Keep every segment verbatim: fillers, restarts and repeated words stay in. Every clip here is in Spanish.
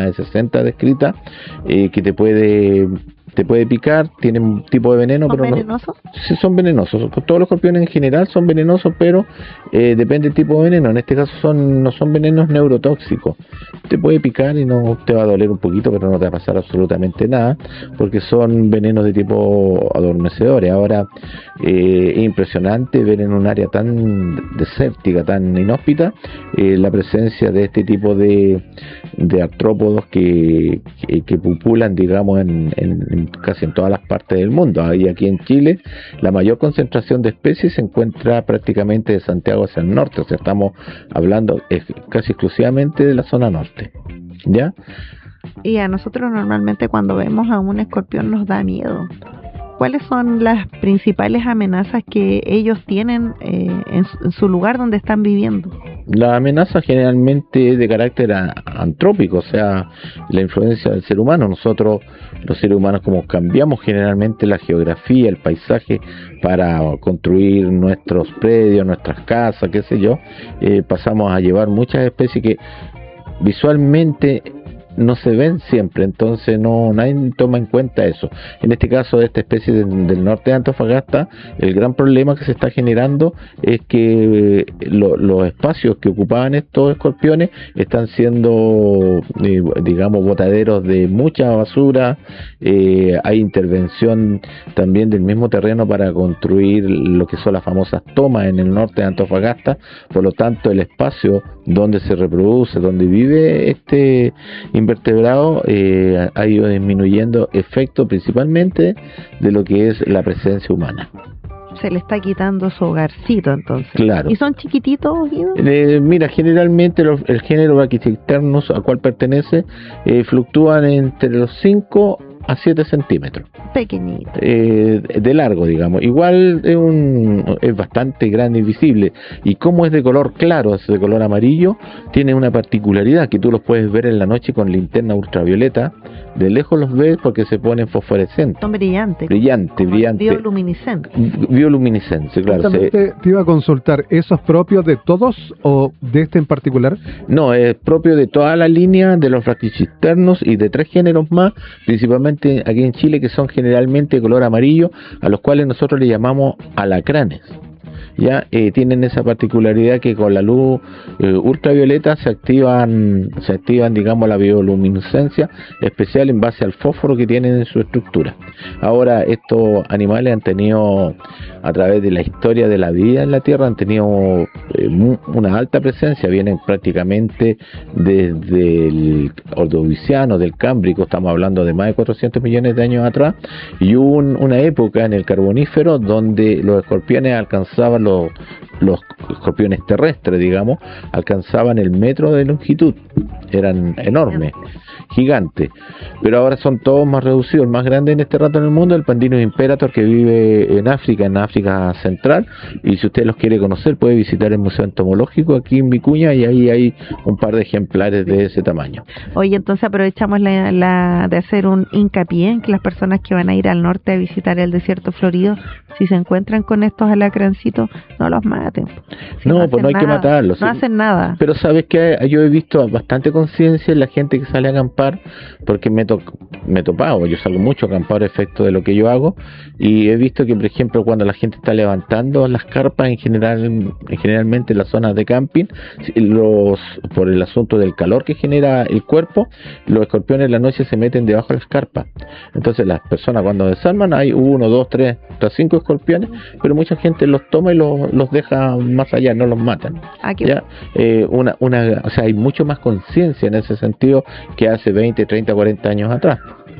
de sesenta descritas, eh, que te puede te puede picar, tienen un tipo de veneno. ¿Son pero venenosos? No, sí, son venenosos. Todos los escorpiones en general son venenosos, pero eh, depende del tipo de veneno. En este caso son no son venenos neurotóxicos. Te puede picar y no te va a doler un poquito, pero no te va a pasar absolutamente nada, porque son venenos de tipo adormecedores. Ahora, eh, es impresionante ver en un área tan desértica, tan inhóspita, eh, la presencia de este tipo de, de artrópodos que, que, que pupulan, digamos, en, en, en casi en todas las partes del mundo. Y aquí en Chile la mayor concentración de especies se encuentra prácticamente de Santiago hacia el norte, o sea, estamos hablando eh, casi exclusivamente de la zona norte, ¿ya? Y a nosotros normalmente cuando vemos a un escorpión nos da miedo. ¿Cuáles son las principales amenazas que ellos tienen eh, en, su, en su lugar donde están viviendo? La amenaza generalmente es de carácter a, antrópico, o sea, la influencia del ser humano. Nosotros, los seres humanos, como cambiamos generalmente la geografía, el paisaje para construir nuestros predios, nuestras casas, qué sé yo, eh, pasamos a llevar muchas especies que visualmente no se ven siempre, entonces no nadie toma en cuenta eso. En este caso de esta especie de, del norte de Antofagasta, el gran problema que se está generando es que lo, los espacios que ocupaban estos escorpiones están siendo, eh, digamos, botaderos de mucha basura. Eh, hay intervención también del mismo terreno para construir lo que son las famosas tomas en el norte de Antofagasta, por lo tanto el espacio donde se reproduce, donde vive este invertebrado, eh, ha ido disminuyendo, efecto principalmente de lo que es la presencia humana. Se le está quitando su hogarcito, entonces. Claro. ¿Y son chiquititos, Guido? Eh, mira, generalmente los, el género Brachycternus a cual pertenece eh, fluctúan entre los cinco a siete centímetros. Pequeñito. Eh, de largo, digamos. Igual es, un, es bastante grande y visible. Y como es de color claro, es de color amarillo, tiene una particularidad que tú los puedes ver en la noche con linterna ultravioleta. De lejos los ves porque se ponen fosforescentes. Son brillantes. Brillante, brillante. Bioluminiscentes. Bioluminiscencia, claro. Justamente te iba a consultar, ¿esos propios de todos o de este en particular? No, es propio de toda la línea de los Brachycternus y de tres géneros más, principalmente aquí en Chile, que son generalmente de color amarillo, a los cuales nosotros le llamamos alacranes. Ya eh, tienen esa particularidad que con la luz eh, ultravioleta se activan, se activan, digamos, la bioluminiscencia especial en base al fósforo que tienen en su estructura. Ahora, estos animales han tenido, a través de la historia de la vida en la Tierra, han tenido eh, mu- una alta presencia, vienen prácticamente desde el Ordoviciano, del Cámbrico, estamos hablando de más de cuatrocientos millones de años atrás, y hubo un, una época en el Carbonífero donde los escorpiones alcanzaban Los, los escorpiones terrestres, digamos, alcanzaban el metro de longitud, eran enormes, gigantes, pero ahora son todos más reducidos. El más grande en este rato en el mundo es el Pandinus imperator, que vive en África, en África Central, y si usted los quiere conocer puede visitar el Museo Entomológico aquí en Vicuña, y ahí hay un par de ejemplares de ese tamaño. Oye, entonces aprovechamos la, la de hacer un hincapié en que las personas que van a ir al norte a visitar el desierto florido, si se encuentran con estos alacrancitos, no los maten. Si no, no pues no hay nada, que matarlos. No sí. hacen nada. Pero sabes que yo he visto bastante conciencia en la gente que sale a acampar, porque me, to me he topado, yo salgo mucho a acampar a efecto de lo que yo hago, y he visto que, por ejemplo, cuando la gente está levantando las carpas, en general, en generalmente en las zonas de camping, los por el asunto del calor que genera el cuerpo, los escorpiones en la noche se meten debajo de las carpas. Entonces las personas cuando desarman, hay uno, dos, tres, hasta cinco escorpiones, pero mucha gente los toma y los, los deja más allá, no los matan. Aquí. ¿Ya? Eh, una, una, o sea, hay mucho más conciencia en ese sentido que hace veinte, treinta, cuarenta años atrás.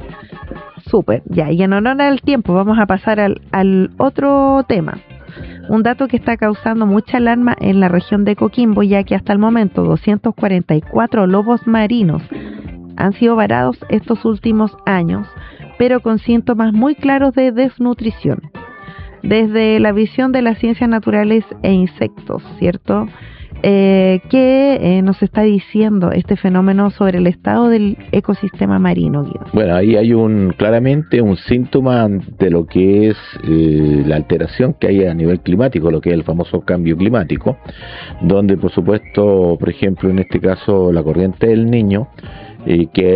Súper, ya, y en honor al tiempo vamos a pasar al, al otro tema. Un dato que está causando mucha alarma en la región de Coquimbo, ya que hasta el momento doscientos cuarenta y cuatro lobos marinos han sido varados estos últimos años, pero con síntomas muy claros de desnutrición. Desde la visión de las ciencias naturales e insectos, ¿cierto? Eh, ¿Qué eh, nos está diciendo este fenómeno sobre el estado del ecosistema marino, Guido? Bueno, ahí hay un claramente un síntoma de lo que es eh, la alteración que hay a nivel climático, lo que es el famoso cambio climático, donde por supuesto, por ejemplo, en este caso la corriente del Niño, eh, que